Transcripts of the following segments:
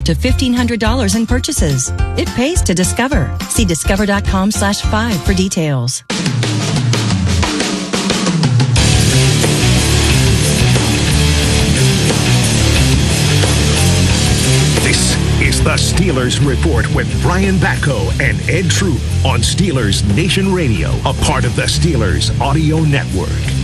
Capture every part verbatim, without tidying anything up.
to fifteen hundred dollars in purchases. It pays to Discover. See discover.com slash five for details. This is the Steelers Report with Brian Batko and Ed Troop on Steelers Nation Radio, a part of the Steelers Audio Network.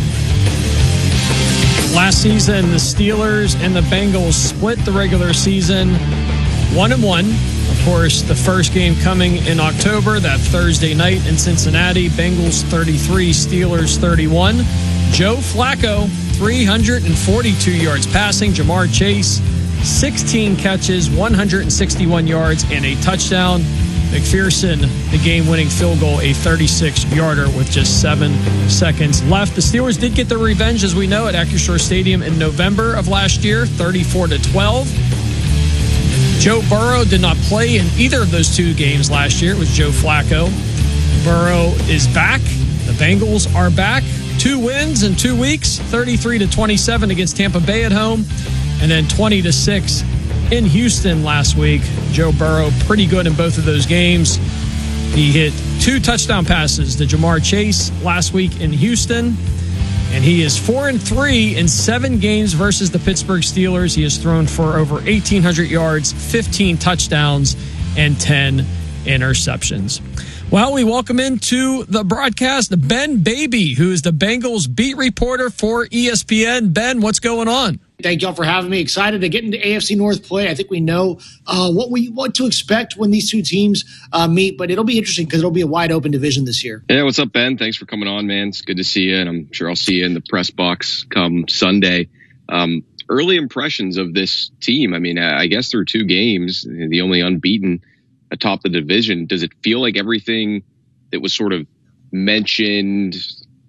Last season, the Steelers and the Bengals split the regular season one and one. Of course, the first game coming in October, that Thursday night in Cincinnati. Bengals thirty-three, Steelers thirty-one. Joe Flacco, three hundred forty-two yards passing. Jamar Chase, sixteen catches, one hundred sixty-one yards, and a touchdown. McPherson, the game-winning field goal, a thirty-six-yarder with just seven seconds left. The Steelers did get their revenge, as we know, at Acrisure Stadium in November of last year, thirty-four to twelve. Joe Burrow did not play in either of those two games last year. It was Joe Flacco. Burrow is back. The Bengals are back. Two wins in two weeks, thirty-three to twenty-seven against Tampa Bay at home, and then twenty to six in Houston last week. Joe Burrow pretty good in both of those games. He hit two touchdown passes to Jamar Chase last week in Houston, and he is four and three in seven games versus the Pittsburgh Steelers. He has thrown for over eighteen hundred yards, fifteen touchdowns, and ten interceptions. Well, we welcome into the broadcast Ben Baby, who is the Bengals beat reporter for E S P N. Ben, what's going on? Thank y'all for having me. Excited to get into A F C North play. I think we know uh, what we what to expect when these two teams uh, meet, but it'll be interesting because it'll be a wide open division this year. Yeah, what's up, Ben? Thanks for coming on, man. It's good to see you, and I'm sure I'll see you in the press box come Sunday. Um, early impressions of this team. I mean, I guess through two games, the only unbeaten atop the division. Does it feel like everything that was sort of mentioned,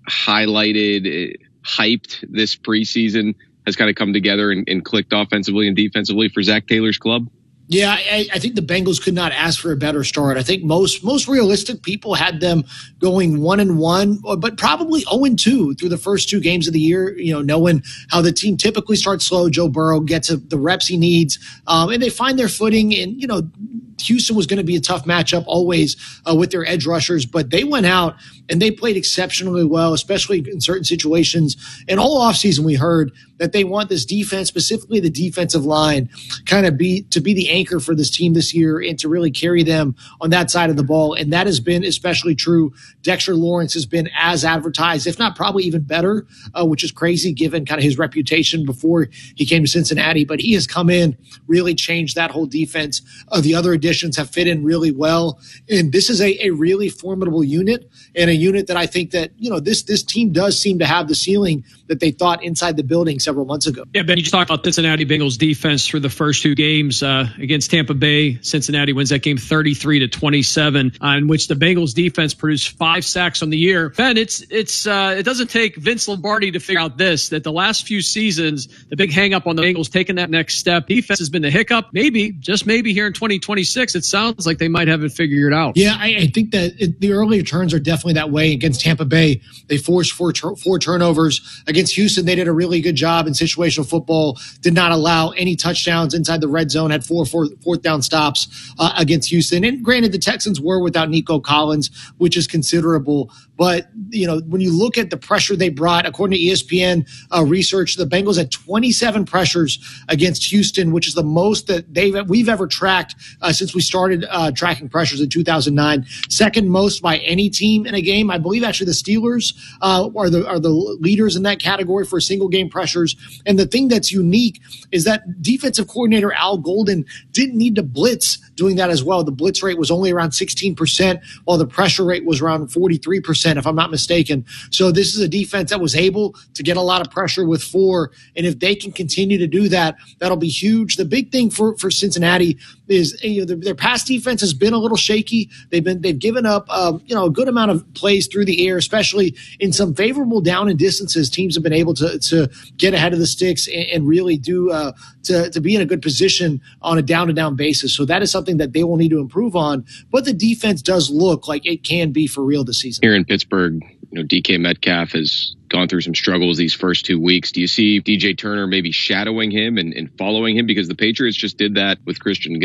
highlighted, hyped this preseason has kind of come together and, and clicked offensively and defensively for Zach Taylor's club? Yeah, I, I think the Bengals could not ask for a better start. I think most most realistic people had them going one and one, but probably zero and two through the first two games of the year. You know, knowing how the team typically starts slow, Joe Burrow gets a, the reps he needs, um, and they find their footing. And you know, Houston was going to be a tough matchup always uh, with their edge rushers, but they went out and they played exceptionally well, especially in certain situations. And all offseason we heard that they want this defense, specifically the defensive line, kind of be to be the anchor for this team this year and to really carry them on that side of the ball. And that has been especially true. Dexter Lawrence has been as advertised, if not probably even better, uh, which is crazy given kind of his reputation before he came to Cincinnati. But he has come in, really changed that whole defense. Uh, the other additions have fit in really well. And this is a, a really formidable unit, and a unit that I think that, you know, this this team does seem to have the ceiling that they thought inside the building several months ago. Yeah, Ben, you just talked about Cincinnati Bengals defense through the first two games uh, against Tampa Bay. Cincinnati wins that game thirty-three to twenty-seven, uh, in which the Bengals defense produced five sacks on the year. Ben, it's it's uh, it doesn't take Vince Lombardi to figure out this, that the last few seasons, the big hang up on the Bengals taking that next step. Defense has been the hiccup. Maybe, just maybe here in twenty twenty-six, it sounds like they might have it figured out. Yeah, I, I think that it, the early returns are definitely that way. Against Tampa Bay, they forced four, four turnovers. Against Houston, they did a really good job in situational football, did not allow any touchdowns inside the red zone, had four, four fourth down stops uh, against Houston. And granted, the Texans were without Nico Collins, which is considerable. But, you know, when you look at the pressure they brought, according to E S P N uh, research, the Bengals had twenty-seven pressures against Houston, which is the most that they've we've ever tracked uh, since we started uh, tracking pressures in two thousand nine. Second most by any team in a game. I believe actually the Steelers uh, are the are the leaders in that category for single game pressures. And the thing that's unique is that defensive coordinator Al Golden didn't need to blitz doing that as well. The blitz rate was only around sixteen percent, while the pressure rate was around forty-three percent, if I'm not mistaken. So this is a defense that was able to get a lot of pressure with four. And if they can continue to do that, that'll be huge. The big thing for, for Cincinnati is, you know, their, their pass defense has been a little shaky. They've been, they've given up, um, you know, a good amount of plays through the air, especially in some favorable down and distances. Teams have been able to, to get ahead of the sticks and, and really do, uh, to, to be in a good position on a down to down basis. So that is something that they will need to improve on. But the defense does look like it can be for real this season. Here in Pittsburgh, you know, D K Metcalf has gone through some struggles these first two weeks. Do you see D J Turner maybe shadowing him and, and following him? Because the Patriots just did that with Christian